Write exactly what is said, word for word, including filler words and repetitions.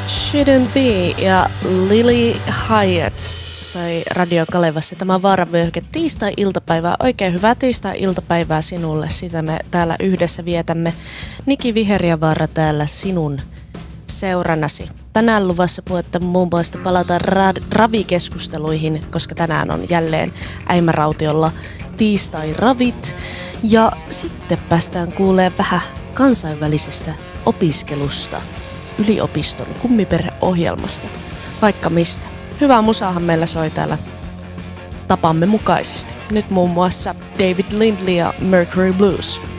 Shouldn't Be ja Lily Hyatt soi Radio Kalevassa. Tämä on Vaaravyöhyke tiistai-iltapäivää. Oikein hyvää tiistai-iltapäivää sinulle. Sitä me täällä yhdessä vietämme. Niki Viheriävaara täällä sinun seurannasi. Tänään luvassa puhetta muun muassa palataan ra- ravikeskusteluihin, koska tänään on jälleen Äimärautiolla tiistai-ravit. Ja sitten päästään kuulemaan vähän kansainvälisestä opiskelusta, yliopiston kummiperheohjelmasta, vaikka mistä. Hyvää musaahan meillä soi täällä tapamme mukaisesti. Nyt muun muassa David Lindley ja Mercury Blues.